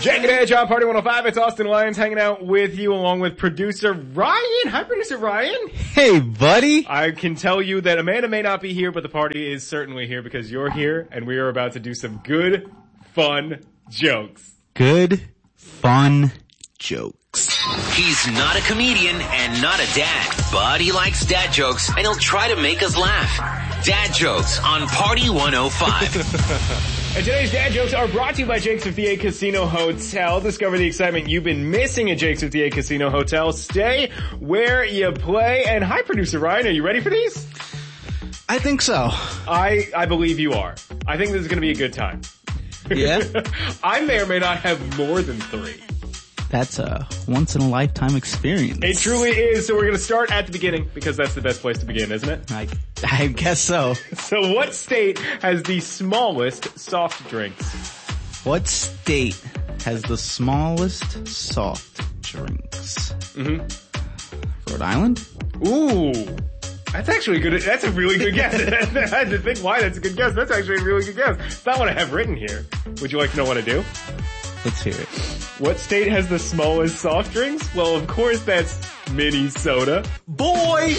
Jake and Edge on Party 105. It's Austin Lyons hanging out with you along with producer Ryan. Hi, producer Ryan. Hey, buddy. I can tell you that Amanda may not be here, but the party is certainly here because you're here and we are about to do some good, fun jokes. Good, fun jokes. He's not a comedian and not a dad, but he likes dad jokes and he'll try to make us laugh. Dad jokes on Party 105. And today's dad jokes are brought to you by Jake's 58 Casino Hotel. Discover the excitement you've been missing at Jake's 58 Casino Hotel. Stay where you play. And hi, producer Ryan. Are you ready for these? I think so. I believe you are. I think this is going to be a good time. Yeah? I may or may not have more than 3. That's a once-in-a-lifetime experience. It truly is. So we're going to start at the beginning because that's the best place to begin, isn't it? I guess so. So what state has the smallest soft drinks? What state has the smallest soft drinks? Rhode Island? Ooh. That's actually good. That's a really good guess. I had to think why that's a good guess. That's actually a really good guess. It's not what I have written here. Would you like to know what I do? Let's hear it. What state has the smallest soft drinks? Well, of course that's Minnesota. Boy!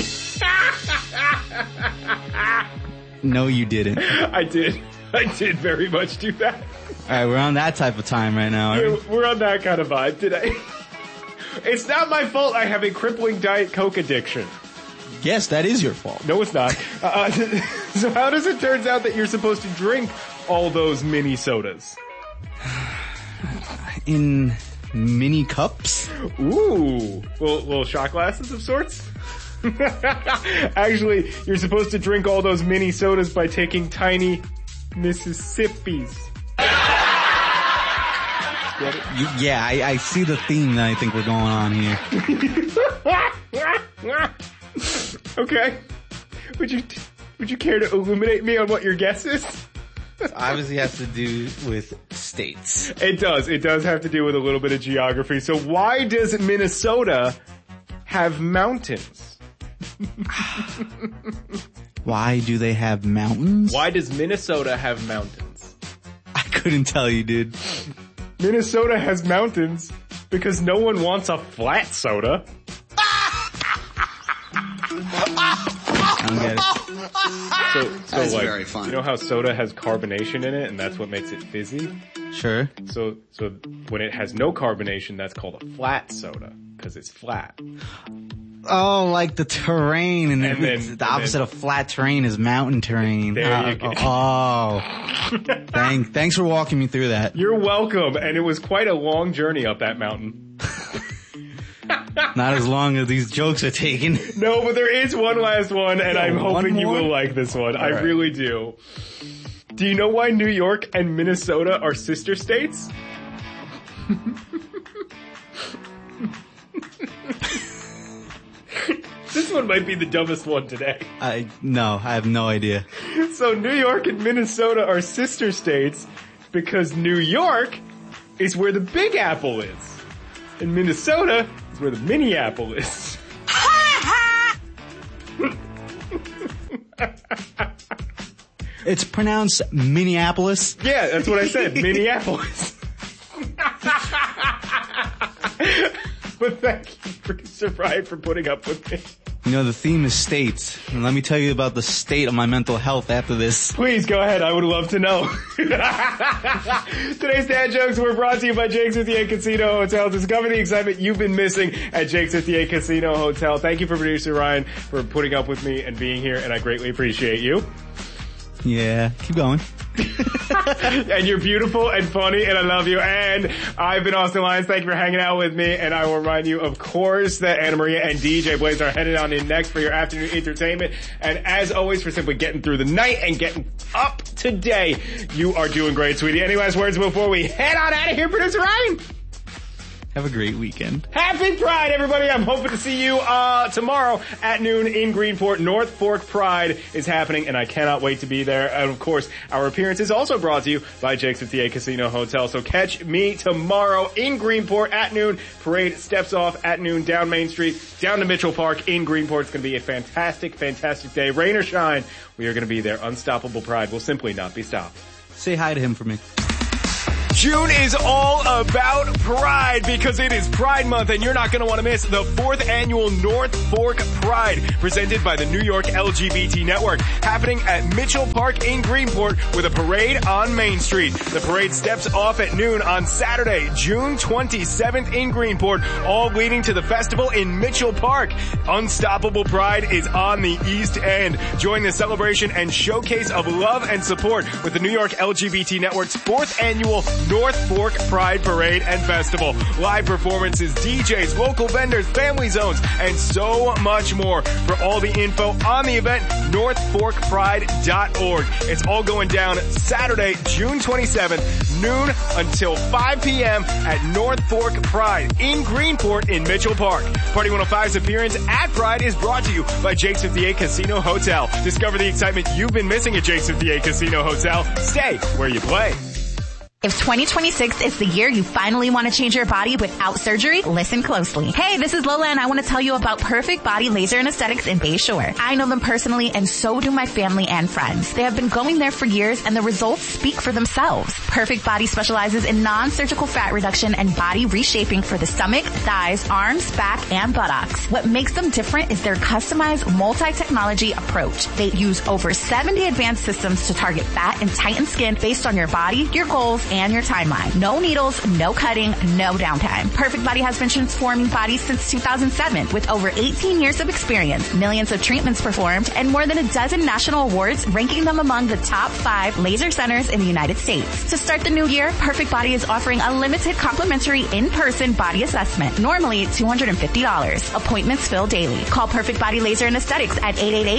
No, you didn't. I did very much do that. Alright, we're on that type of time right now. We're on that kind of vibe today. It's not my fault I have a crippling Diet Coke addiction. Yes, that is your fault. No, it's not. So how does it turn out that you're supposed to drink all those mini sodas? In mini cups? Ooh. Little shot glasses of sorts? Actually, you're supposed to drink all those mini sodas by taking tiny Mississippis. Get it? Yeah, I see the theme that I think we're going on here. Okay. Would you care to illuminate me on what your guess is? Obviously has to do with states. It does. It does have to do with a little bit of geography. So why does Minnesota have mountains? Why do they have mountains? Why does Minnesota have mountains? I couldn't tell you, dude. Minnesota has mountains because no one wants a flat soda. I don't get it. So That's like, very fun. you know how soda has carbonation in it and that's what makes it fizzy? Sure. So when it has no carbonation, that's called a flat soda because it's flat. Oh, like the terrain, and then the opposite of flat terrain is mountain terrain. There you go. Thanks for walking me through that. You're welcome, and it was quite a long journey up that mountain. Not as long as these jokes are taking. No, but there is one last one, and I'm hoping you will like this one. I really do. Do you know why New York and Minnesota are sister states? This one might be the dumbest one today. No, I have no idea. So New York and Minnesota are sister states because New York is where the Big Apple is. And Minnesota is where the Mini Apple is. It's pronounced Minneapolis. Yeah, that's what I said. Minneapolis. But thank you, producer Ryan, for putting up with me. You know, the theme is states. And let me tell you about the state of my mental health after this. Please go ahead. I would love to know. Today's dad jokes were brought to you by Jake's 58 Casino Hotel. Discover the excitement you've been missing at Jake's 58 Casino Hotel. Thank you for producer Ryan for putting up with me and being here, and I greatly appreciate you. Yeah, keep going. And you're beautiful and funny, and I love you. And I've been Austin Lyons. Thank you for hanging out with me. And I will remind you, of course, that Anna Maria and DJ Blaze are headed on in next for your afternoon entertainment. And as always, for simply getting through the night and getting up today, you are doing great, sweetie. Any last words before we head on out of here, producer Ryan? Have a great weekend. Happy Pride, everybody. I'm hoping to see you tomorrow at noon in Greenport. North Fork Pride is happening, and I cannot wait to be there. And, of course, our appearance is also brought to you by Jake's 58 Casino Hotel. So catch me tomorrow in Greenport at noon. Parade steps off at noon down Main Street, down to Mitchell Park in Greenport. It's going to be a fantastic, fantastic day. Rain or shine, we are going to be there. Unstoppable Pride will simply not be stopped. Say hi to him for me. June is all about pride because it is Pride Month and you're not going to want to miss the 4th annual North Fork Pride presented by the New York LGBT Network, happening at Mitchell Park in Greenport with a parade on Main Street. The parade steps off at noon on Saturday, June 27th in Greenport, all leading to the festival in Mitchell Park. Unstoppable Pride is on the East End. Join the celebration and showcase of love and support with the New York LGBT Network's 4th annual North Fork Pride Parade and Festival. Live performances, DJs, local vendors, family zones, and so much more. For all the info on the event, northforkpride.org. It's all going down Saturday, June 27th, noon until 5 p.m. at North Fork Pride in Greenport in Mitchell Park. Party 105's appearance at Pride is brought to you by Jake's 58 Casino Hotel. Discover the excitement you've been missing at Jake's 58 Casino Hotel. Stay where you play. If 2026 is the year you finally want to change your body without surgery, listen closely. Hey, this is Lola and I want to tell you about Perfect Body Laser and Aesthetics in Bayshore. I know them personally and so do my family and friends. They have been going there for years and the results speak for themselves. Perfect Body specializes in non-surgical fat reduction and body reshaping for the stomach, thighs, arms, back, and buttocks. What makes them different is their customized multi-technology approach. They use over 70 advanced systems to target fat and tighten skin based on your body, your goals, and your timeline. No needles, no cutting, no downtime. Perfect Body has been transforming bodies since 2007 with over 18 years of experience, millions of treatments performed, and more than a dozen national awards ranking them among the top 5 laser centers in the United States. To start the new year, Perfect Body is offering a limited complimentary in-person body assessment, normally $250. Appointments fill daily. Call Perfect Body Laser and Aesthetics at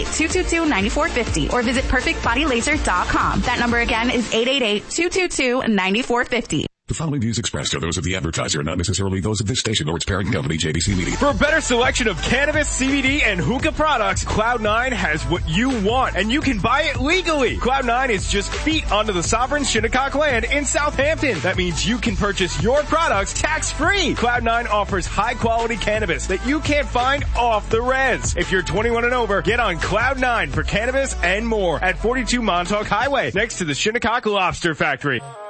888-222-9450 or visit perfectbodylaser.com. That number again is 888-222-9450. The following views expressed are those of the advertiser and not necessarily those of this station or its parent company, JBC Media. For a better selection of cannabis, CBD, and hookah products, Cloud9 has what you want, and you can buy it legally. Cloud9 is just feet onto the sovereign Shinnecock land in Southampton. That means you can purchase your products tax-free. Cloud9 offers high-quality cannabis that you can't find off the res. If you're 21 and over, get on Cloud9 for cannabis and more at 42 Montauk Highway, next to the Shinnecock Lobster Factory.